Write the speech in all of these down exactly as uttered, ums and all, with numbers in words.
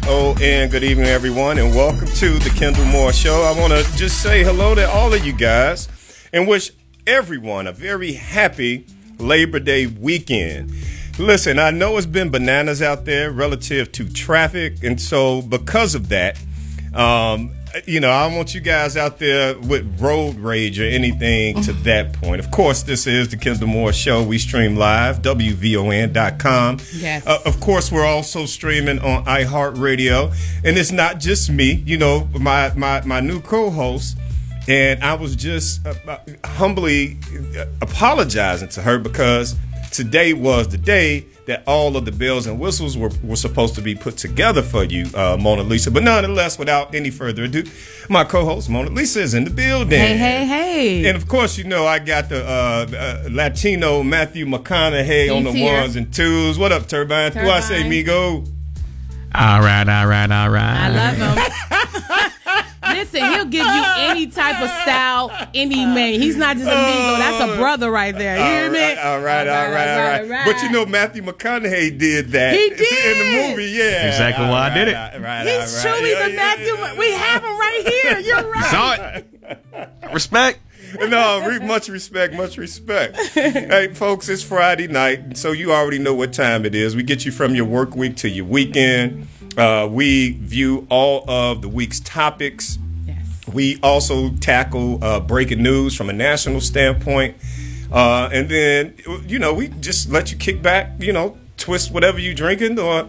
Oh, and good evening, everyone, and welcome to the Kendall Moore Show. I want to just say hello to all of you guys and wish everyone a very happy Labor Day weekend. Listen, I know it's been bananas out there relative to traffic, and so because of that, um, you know, I don't want you guys out there with road rage or anything to that point. Of course, this is the Kendall Moore Show. We stream live, W V O N dot com. Yes. Uh, of course, we're also streaming on iHeartRadio. And it's not just me, you know, my, my, my new co-host. And I was just uh, humbly apologizing to her because today was the day that all of the bells and whistles were, were supposed to be put together for you, uh, Mona Lisa. But nonetheless, without any further ado, my co-host, Mona Lisa, is in the building. Hey, hey, hey. And, of course, you know, I got the uh, uh, Latino Matthew McConaughey He's on the here. ones and twos. What up, Turbine? Who I say, Migo? All right, all right, all right. I love him. Listen, he'll give you any type of style, any man. He's not just a Migo. That's a brother right there. You hear me? All right, all right, all right, all right. But you know, Matthew McConaughey did that. He did. In the movie, yeah. Exactly why I did it. All right, He's all right. truly Yeah, the yeah, Matthew. yeah. We have him right here. You're right. Saw it. Respect. No, re- much respect, much respect. Hey, folks, it's Friday night, so you already know what time it is. We get you from your work week to your weekend. Uh, we view all of the week's topics. Yes. We also tackle uh, breaking news from a national standpoint. Uh, and then, you know, we just let you kick back, you know, twist whatever you're drinking or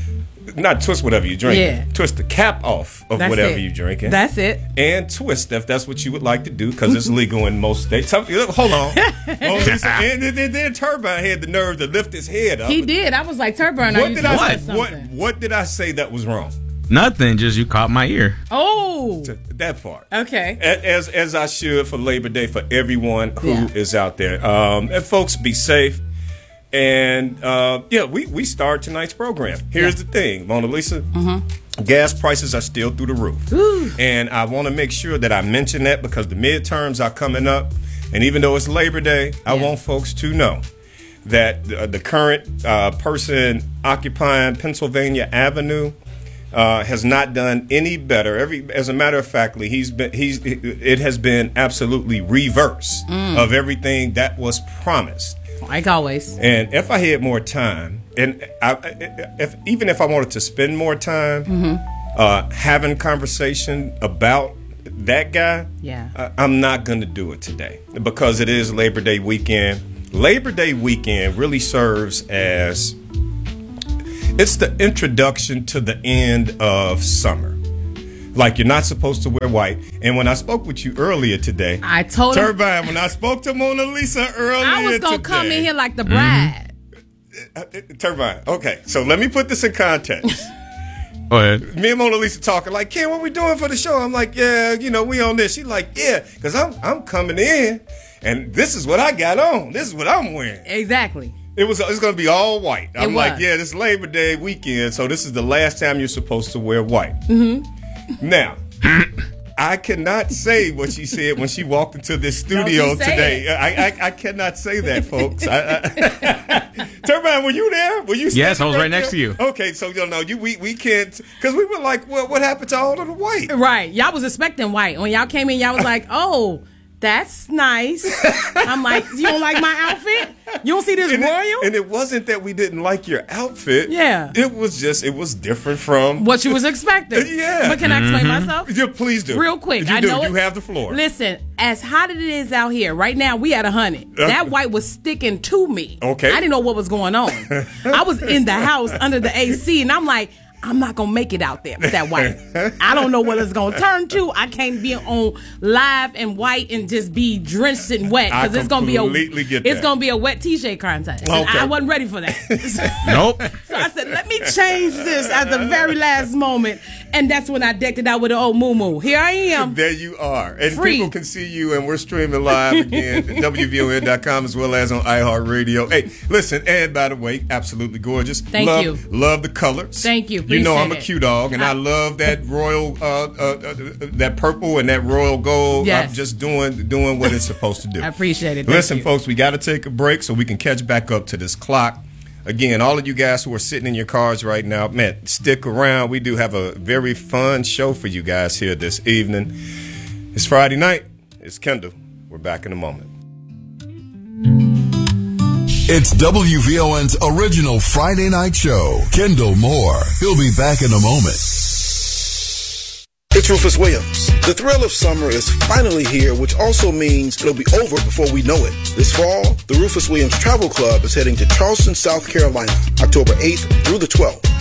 not twist whatever you're drinking. Yeah. Twist the cap off of That's whatever it. you're drinking. That's it. And twist if that's what you would like to do because it's legal in most states. Hold on. Well, listen, and then, then Turbine had the nerve to lift his head up. He did. I was like, Turburn, are What you did saying I something? what what did I say that was wrong? Nothing, just you caught my ear. Oh. That part. Okay. As as I should for Labor Day for everyone who Yeah. is out there. Um, and folks, be safe. And uh, yeah, we we start tonight's program. Here's Yeah. the thing, Mona Lisa. Mm-hmm. Gas prices are still through the roof, Ooh. and I want to make sure that I mention that because the midterms are coming up, and even though it's Labor Day, I Yeah. want folks to know that the, the current uh, person occupying Pennsylvania Avenue uh, has not done any better. Every, as a matter of fact, he's been he's it has been absolutely reverse Mm. of everything that was promised. Like always. And if I had more time, and I, if even if I wanted to spend more time Mm-hmm. uh, having conversation about that guy, Yeah. I, I'm not going to do it today because it is Labor Day weekend. Labor Day weekend really serves as it's the introduction to the end of summer. Like you're not supposed to wear white. And when I spoke with you earlier today, I told him Turbine, when I spoke to Mona Lisa earlier I was going to come in here like the bride. Uh, Turbine. Okay, so let me put this in context. Go ahead. Me and Mona Lisa talking like, Ken, what we doing for the show? I'm like, yeah, you know, we on this. She's like, yeah, because I'm I'm coming in, and this is what I got on. This is what I'm wearing. Exactly. It was it's gonna be all white. I'm It like, was. yeah, this Labor Day weekend, so this is the last time you're supposed to wear white. Mm-hmm. Now, I cannot say what she said when she walked into this studio Don't you say today. it. I, I I cannot say that, folks. I, I, Turbine, were you there? Were you? Yes, standing I was right next there? to you. Okay, so you know, you we we can't because we were like, well, what happened to all of the white? Right. Y'all was expecting white. When y'all came in, y'all was like, oh, that's nice. I'm like, you don't like my outfit? You don't see this And royal? it, and it wasn't that we didn't like your outfit. Yeah. It was just it was different from What you was expecting. Yeah. But can I explain myself? Yeah, please do. Real quick. You I do. know You it- have the floor. Listen, as hot as it is out here, right now we at a hundred. Uh, That white was sticking to me. Okay. I didn't know what was going on. I was in the house under the A C, and I'm like, I'm not gonna make it out there with that white. I don't know what it's gonna turn to. I can't be on live and white and just be drenched and wet I because it's gonna be a completely get it's that. gonna be a wet T-shirt contest. And Okay. I wasn't ready for that. Nope. So I said, let me change this at the very last moment. And that's when I decked it out with an old moo-moo. Here I am. There you are. And Free. people can see you, and we're streaming live again at W V O N dot com as well as on iHeartRadio. Hey, listen, and by the way, absolutely gorgeous. Thank love, you. Love the colors. Thank you. You know I'm a Appreciate it. Q dog, and I, I- love that royal, uh, uh, uh, that purple and that royal gold. Yes. I'm just doing doing what it's supposed to do. I appreciate it. Thank Listen, you. folks, we got to take a break so we can catch back up to this clock. Again, all of you guys who are sitting in your cars right now, man, stick around. We do have a very fun show for you guys here this evening. It's Friday night. It's Kendall. We're back in a moment. It's W V O N's original Friday night show, Kendall Moore. He'll be back in a moment. It's Rufus Williams. The thrill of summer is finally here, which also means it'll be over before we know it. This fall, the Rufus Williams Travel Club is heading to Charleston, South Carolina, October eighth through the twelfth.